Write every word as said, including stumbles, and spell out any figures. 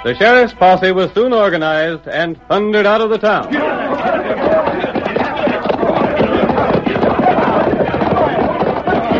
The sheriff's posse was soon organized and thundered out of the town.